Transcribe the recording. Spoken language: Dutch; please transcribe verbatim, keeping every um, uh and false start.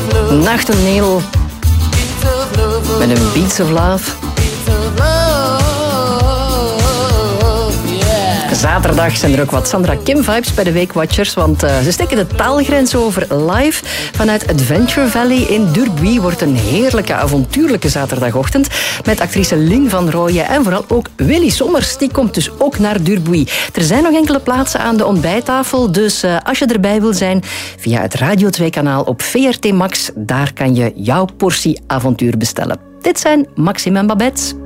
Nachtonneel met een Beats of Love. Zaterdag zijn er ook wat Sandra Kim-vibes bij de Weekwatchers, want uh, ze steken de taalgrens over live. Vanuit Adventure Valley in Durbuy wordt een heerlijke, avontuurlijke zaterdagochtend met actrice Lynn van Rooyen en vooral ook Willy Sommers. Die komt dus ook naar Durbuy. Er zijn nog enkele plaatsen aan de ontbijttafel, dus uh, als je erbij wil zijn, via het Radio twee-kanaal op V R T Max, daar kan je jouw portie avontuur bestellen. Dit zijn Maxime en Babette.